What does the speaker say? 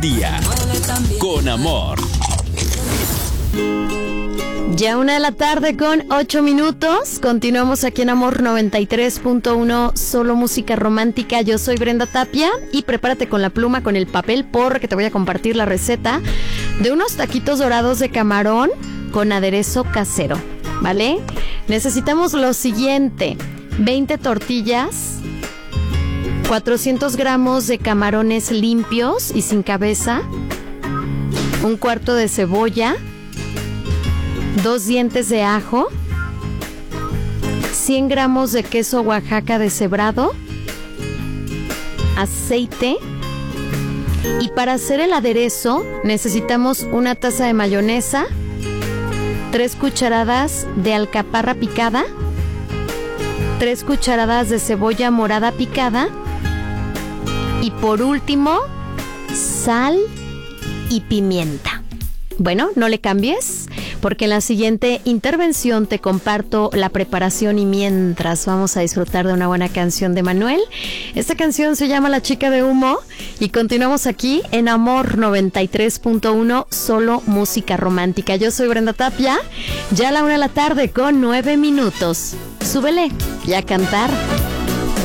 día. Con amor. Ya 1:00 con 8 minutos. Continuamos aquí en Amor 93.1, solo música romántica. Yo soy Brenda Tapia y prepárate con la pluma, con el papel, porque te voy a compartir la receta de unos taquitos dorados de camarón con aderezo casero, ¿vale? Necesitamos lo siguiente: 20 tortillas, 400 gramos de camarones limpios y sin cabeza, un cuarto de cebolla, 2 dientes de ajo, 100 gramos de queso Oaxaca deshebrado, aceite. Y para hacer el aderezo necesitamos una taza de mayonesa, 3 cucharadas de alcaparra picada, 3 cucharadas de cebolla morada picada y por último, sal y pimienta. Bueno, no le cambies, porque en la siguiente intervención te comparto la preparación y mientras vamos a disfrutar de una buena canción de Manuel. Esta canción se llama La Chica de Humo y continuamos aquí en Amor 93.1, solo música romántica. Yo soy Brenda Tapia, ya a la 1:00 con 9 minutos. Súbele y a cantar.